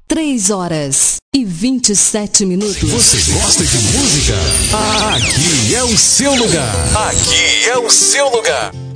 3h27. Você gosta de música? Aqui é o seu lugar. Aqui é o seu lugar.